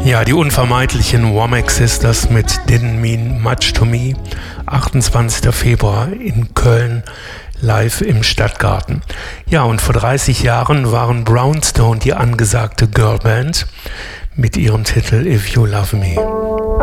Ja, die unvermeidlichen Womack Sisters mit Didn't Mean Much to Me. 28. Februar in Köln, live im Stadtgarten. Ja, und vor 30 Jahren waren Brownstone die angesagte Girlband mit ihrem Titel If You Love Me.